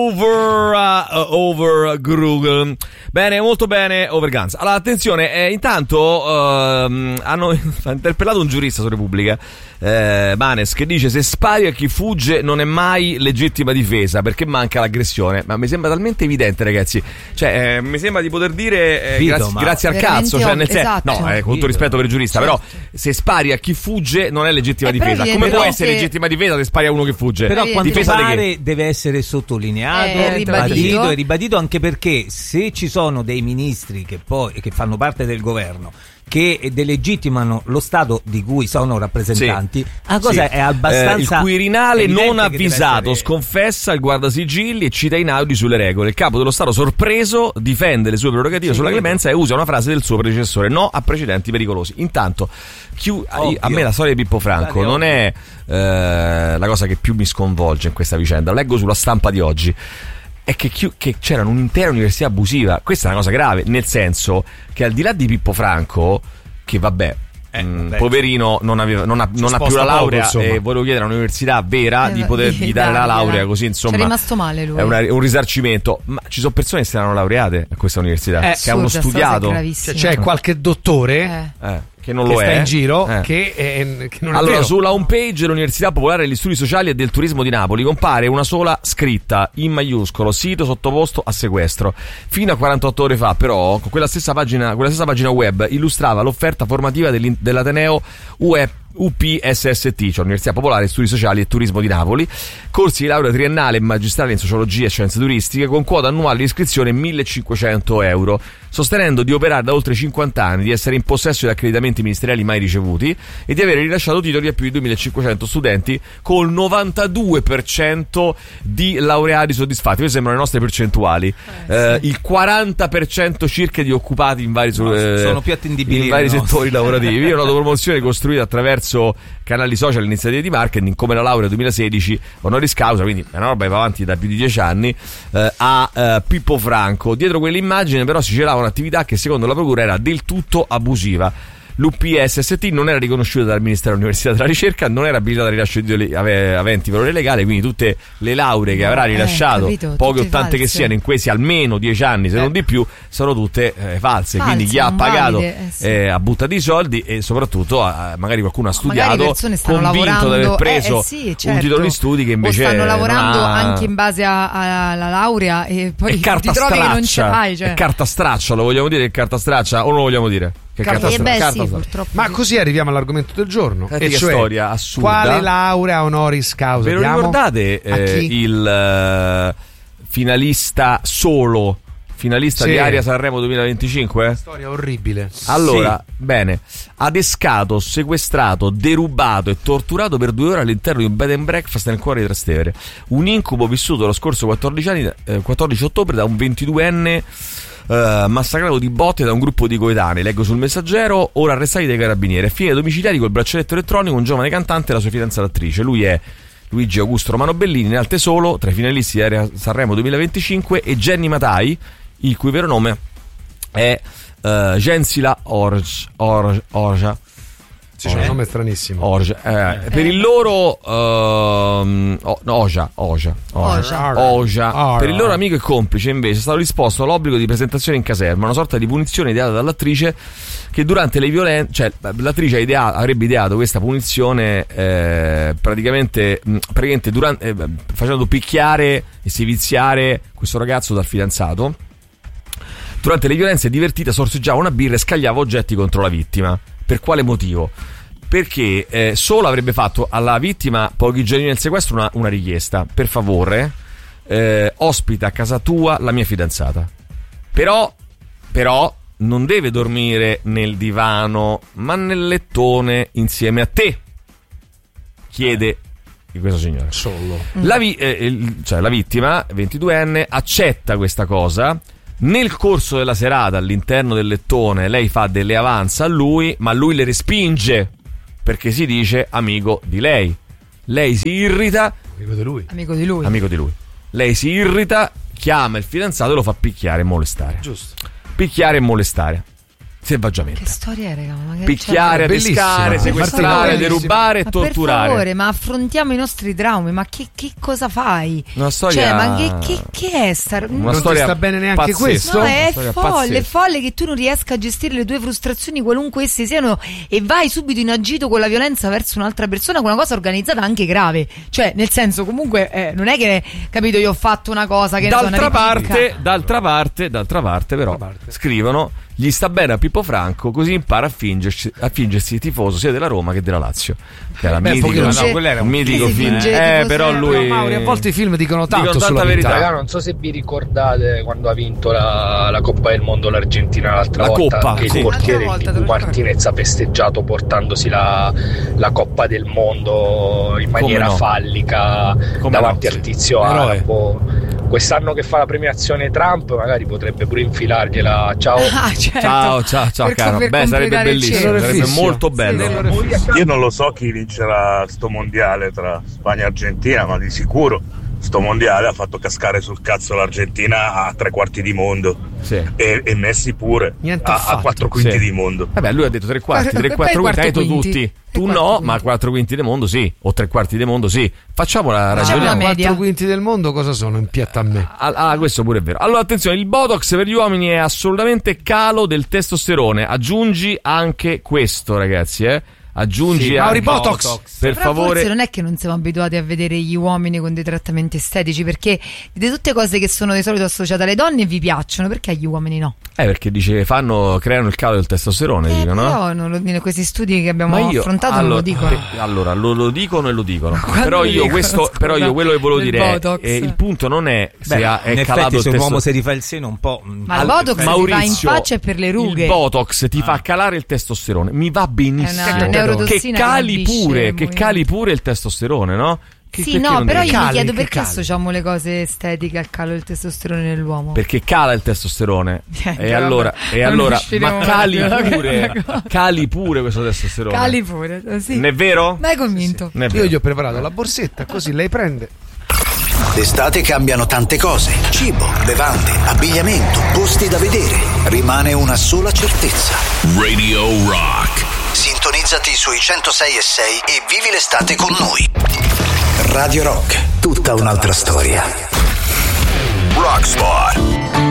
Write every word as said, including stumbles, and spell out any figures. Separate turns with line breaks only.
Over, uh, over Google. Bene, molto bene, Overguns. Allora, attenzione, eh, intanto uh, hanno interpellato un giurista su Repubblica, eh, Manes, che dice: se spari a chi fugge non è mai legittima difesa perché manca l'aggressione. Ma mi sembra talmente evidente, ragazzi. Cioè, eh, mi sembra di poter dire eh,
Vito,
grazie, grazie al cazzo. Cioè, nel
esatto.
senso, no, eh, con tutto rispetto per il giurista,
certo.
però se spari a chi fugge non è legittima
eh,
difesa. Come può essere
se...
legittima difesa se spari a uno che fugge?
Però
Eh,
quanto
difesa
pare deve essere sottolineato,
Eh, ribadito.
ribadito e ribadito, anche perché se ci sono dei ministri che poi che fanno parte del governo che delegittimano lo Stato di cui sono rappresentanti,
sì.
la cosa
sì.
è abbastanza
eh, il Quirinale non avvisato
essere...
sconfessa il guardasigilli e cita in Audi sulle regole. Il capo dello Stato, sorpreso, difende le sue prerogative sì, sulla clemenza e usa una frase del suo predecessore: no a precedenti pericolosi. Intanto chi... a me la storia di Pippo Franco Dai, non è eh, la cosa che più mi sconvolge in questa vicenda. Lo leggo sulla stampa di oggi. È che, che c'era un'intera università abusiva. Questa è una cosa grave, nel senso che al di là di Pippo Franco, che vabbè, eh, mh, poverino non, aveva, non, ha, non ha più la laurea poco, e volevo chiedere a un'università vera eh, di potergli dare la laurea, così insomma
è rimasto male lui.
È una, un risarcimento. Ma ci sono persone che si erano laureate a questa università,
eh,
che hanno studiato,
cioè,
c'è qualche dottore
eh. Eh. che non
che
lo
sta
è
in giro
eh.
che, è, che non è
allora
vero.
Sulla homepage dell'Università Popolare degli Studi Sociali e del Turismo di Napoli compare una sola scritta in maiuscolo: sito sottoposto a sequestro. Fino a quarantotto ore fa però con quella stessa pagina, quella stessa pagina web illustrava l'offerta formativa dell'Ateneo U E P U P S S T, cioè Università Popolare, Studi Sociali e Turismo di Napoli, corsi di laurea triennale e magistrale in sociologia e scienze turistiche con quota annuale di iscrizione millecinquecento euro, sostenendo di operare da oltre cinquanta anni, di essere in possesso di accreditamenti ministeriali mai ricevuti e di avere rilasciato titoli a più di duemilacinquecento studenti, col novantadue per cento di laureati soddisfatti. Queste sembrano le nostre percentuali. Eh, eh, sì. Il quaranta per cento circa di occupati in vari,
no,
eh,
sono più attendibili
in vari
no.
settori lavorativi. È un'autopromozione costruita attraverso canali social e iniziative di marketing, come la laurea duemilasedici honoris causa, quindi è una roba che va avanti da più di dieci anni, eh, a eh, Pippo Franco. Dietro quell'immagine però si celava un'attività che secondo la procura era del tutto abusiva. L'U P S S T non era riconosciuta dal Ministero dell'Università della Ricerca, non era abilitata al rilascio di titoli aventi valore legale, quindi tutte le lauree che avrà rilasciato, eh, capito, poche o tante false. Che siano in questi almeno dieci anni, se eh. non di più, sono tutte eh, false. false. Quindi chi ha pagato valide, eh, sì. eh, ha buttato i soldi e soprattutto eh, magari qualcuno ha studiato, convinto di aver preso eh, eh sì, certo. un titolo di studi che invece
o stanno lavorando
ha...
anche in base alla laurea e poi
è carta
ti trovi
straccia,
che non ce l'hai, cioè.
È carta straccia, lo vogliamo dire, è carta straccia o non lo vogliamo dire? Che
carta
carta
eh beh,
carta
sì, purtroppo
ma
sì.
così arriviamo all'argomento del giorno,
eh,
e
che
cioè
storia assurda.
Quale laurea honoris causa?
Ve lo
Diamo?
ricordate eh, il uh, finalista solo finalista sì. di Aria Sanremo duemilaventicinque?
Storia orribile.
Allora,
sì.
bene, adescato, sequestrato, derubato e torturato per due ore all'interno di un bed and breakfast nel cuore di Trastevere. Un incubo vissuto lo scorso quattordici, anni, eh, quattordici ottobre da un ventiduenne Uh, massacrato di botte da un gruppo di coetanei. Leggo sul Messaggero: ora arrestati dai carabinieri. Fine domiciliari col braccialetto elettronico un giovane cantante e la sua fidanzata attrice. Lui è Luigi Augusto Romano Bellini, in alte solo tra i finalisti di Aria Sanremo duemilaventicinque, e Jenny Matai, il cui vero nome è uh, Gensila Orge, Orge, Orja.
Sì, c'è un nome stranissimo.
Orge, eh, eh. Per il loro uh, oh, no, Oja, Oja, Oja, Oja. Per il loro amico e complice invece è stato disposto l'obbligo di presentazione in caserma, una sorta di punizione ideata dall'attrice, che durante le violenze, cioè l'attrice ha idea, avrebbe ideato questa punizione eh, praticamente, praticamente durante, eh, facendo picchiare e seviziare questo ragazzo dal fidanzato. Durante le violenze, divertita, sorseggiava una birra e scagliava oggetti contro la vittima. Per quale motivo? Perché eh, solo avrebbe fatto alla vittima, pochi giorni nel sequestro, una, una richiesta: per favore eh, ospita a casa tua la mia fidanzata, però però non deve dormire nel divano ma nel lettone insieme a te, chiede di questo signore.
Solo
la, vi- eh, il, cioè la vittima, ventiduenne, accetta questa cosa. Nel corso della serata, all'interno del lettone, lei fa delle avanze a lui, ma lui le respinge perché si dice amico di lei. Lei si irrita.
Amico di lui.
Amico di lui.
Amico di lui. Lei si irrita, chiama il fidanzato e lo fa picchiare e molestare.
Giusto.
Picchiare e molestare. selvaggiamente.
Che storia è, raga? Ma che
picchiare, adescare, sequestrare, derubare e torturare.
Per favore, ma affrontiamo i nostri traumi. Ma che, che cosa fai?
Una storia.
Cioè, ma che, che, che è sta...
Una
non
storia
ti sta bene neanche
pazzesca.
questo?
No, è
Storia
folle,
pazzesca.
è folle che tu non riesca a gestire le tue frustrazioni, qualunque esse siano, e vai subito in agito con la violenza verso un'altra persona, con una cosa organizzata anche grave. Cioè, nel senso, comunque, eh, non è che, capito, io ho fatto una cosa che
D'altra
ne so, una
parte,
ripicca.
d'altra parte, d'altra parte, però,
parte.
scrivono: gli sta bene a Pippo Franco, così impara a fingersi, a fingersi tifoso sia della Roma che della Lazio. Che era
Beh,
mitico,
pochino,
no,
no, quello era un
mitico
film.
film.
Che si finge
Eh,
tifoso
però
della
lui.
Però, Mauri, a volte i film dicono tanto
Dicono tanta
sulla
verità.
vita.
Raga, non so se vi ricordate quando ha vinto la, la Coppa del Mondo l'Argentina l'altra
La
volta,
Coppa,
che
sì.
il portiere
L'altra volta,
Dibu
te lo ricordo.
Martinez ha festeggiato portandosi la, la Coppa del Mondo in maniera
no?
fallica
Come
davanti
no?
al tizio
Eroe.
arabo. Quest'anno che fa la premiazione Trump magari potrebbe pure infilargliela. Ciao.
Ah, certo.
Ciao, ciao, ciao,
Per-
caro.
per
Beh, sarebbe
completare il
bellissimo,
cielo.
sarebbe
Fischio.
molto bello.
Io non lo so chi vincerà sto mondiale tra Spagna e Argentina, ma di sicuro sto mondiale ha fatto cascare sul cazzo l'Argentina a tre quarti di mondo.
Sì.
E, e Messi pure
Niente ha
a, a
fatto.
quattro quinti
Sì.
di mondo.
Vabbè, lui ha detto tre quarti,
Guarda,
tre
poi
quattro quinti,
quarto
hai detto
quinti.
tutti.
Tre
Tu
quarti
no,
quinti.
ma quattro quinti del mondo sì, o tre quarti del mondo sì. Facciamo la
Facciamo
ragione.
la media.
Quattro quinti del mondo cosa sono? In piatta a me.
Ah, ah, questo pure è vero. Allora, attenzione, il Botox per gli uomini è assolutamente calo del testosterone. Aggiungi anche questo, ragazzi, eh. Aggiungi
Sì,
anche
Mauri Botox.
per
Però
favore.
forse non è che non siamo abituati a vedere gli uomini con dei trattamenti estetici, perché di tutte cose che sono di solito associate alle donne vi piacciono, perché agli uomini no?
Eh, perché dice che fanno, creano il calo del testosterone,
Eh,
dicono, no?
però non lo, in questi studi che abbiamo
Ma io,
affrontato
allora,
non lo dicono.
eh, allora, lo, lo dicono e lo dicono.
Quando
Però
lo
io,
dicono,
questo,
scusa,
però io quello che volevo
del
dire è,
Botox.
eh, il punto non è se
Beh,
ha, è
in
calato
effetti
il
se un uomo
testosterone.
si rifà il seno un po'. mm,
Ma il
Al-
Botox si fa in
Maurizio,
faccia e per le rughe.
Il Botox ti fa calare il testosterone. Mi va benissimo.
È una neurotossina
che
che
cali
inibisce
pure,
il
che
movimento.
cali pure il testosterone, no? Che,
Sì,
perché
no,
non
però
devi-
io mi
Cali,
chiedo
che
perché
cali?
associamo le cose estetiche al calo del testosterone nell'uomo.
Perché cala il testosterone.
Niente,
e allora,
vabbè,
e
non
allora
riusciremo
ma
a
cali
dire
pure,
questa cosa.
cali pure questo testosterone.
Cali pure, sì.
Non è vero?
Ma hai convinto?
Non è
Io
vero.
gli ho preparato la borsetta, così lei prende.
D'estate cambiano tante cose. Cibo, bevande, abbigliamento, posti da vedere. Rimane una sola certezza.
Radio Rock.
Sintonizzati sui centosei e sei e vivi l'estate con noi. Radio Rock, tutta un'altra storia.
Rock Spot.